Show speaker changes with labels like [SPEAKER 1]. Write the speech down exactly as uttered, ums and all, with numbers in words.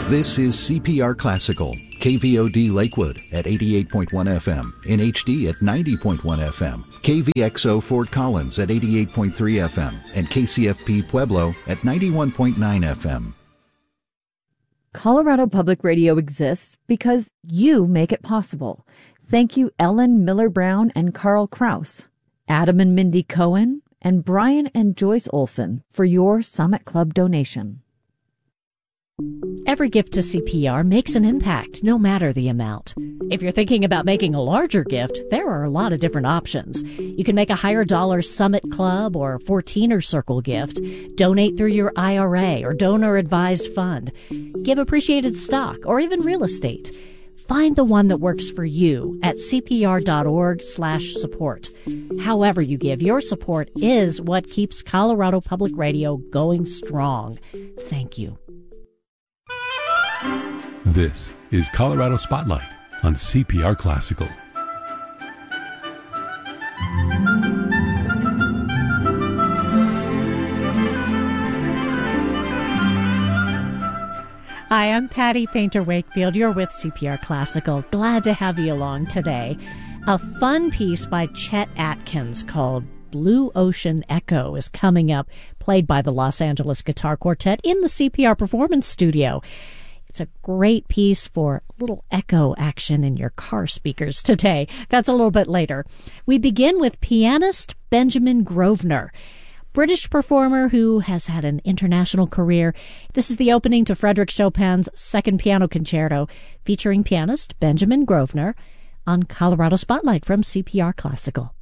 [SPEAKER 1] This is C P R Classical, K V O D Lakewood at eighty-eight point one F M, in H D at ninety point one F M, K V X O Fort Collins at eighty-eight point three F M, and K C F P Pueblo at ninety-one point nine F M.
[SPEAKER 2] Colorado Public Radio exists because you make it possible. Thank you, Ellen Miller Brown and Carl Kraus, Adam and Mindy Cohen, and Brian and Joyce Olson for your Summit Club donation.
[SPEAKER 3] Every gift to C P R makes an impact, no matter the amount. If you're thinking about making a larger gift, there are a lot of different options. You can make a higher dollar Summit Club or fourteener Circle gift, donate through your I R A or donor-advised fund, give appreciated stock, or even real estate. Find the one that works for you at cpr.org slash support. However you give, your support is what keeps Colorado Public Radio going strong. Thank you.
[SPEAKER 4] This is Colorado Spotlight on C P R Classical.
[SPEAKER 3] Hi, I'm Patty Painter Wakefield. You're with C P R Classical. Glad to have you along today. A fun piece by Chet Atkins called Blue Ocean Echo is coming up, played by the Los Angeles Guitar Quartet in the C P R Performance Studio. It's a great piece for a little echo action in your car speakers today. That's a little bit later. We begin with pianist Benjamin Grosvenor, British performer who has had an international career. This is the opening to Frédéric Chopin's Second Piano Concerto, featuring pianist Benjamin Grosvenor on Colorado Spotlight from C P R Classical.